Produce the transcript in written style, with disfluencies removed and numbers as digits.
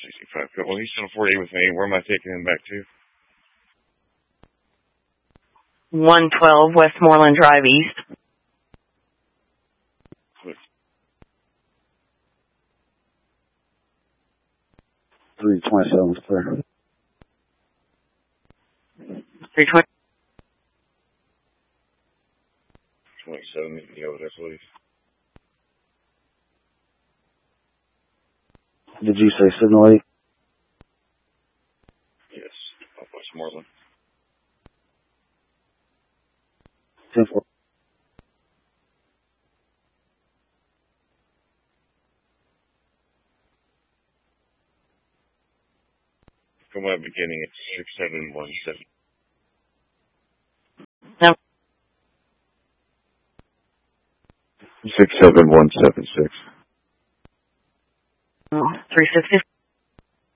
65. Well, he's still 48 with me. Where am I taking him back to? 112 Westmoreland Drive East. Click. 327, sir. 320. 27, meet me over there, please. Did you say Signal 8? Yes, off Westmoreland. 10-4. From my beginning, it's 6717. No. 67176. 360.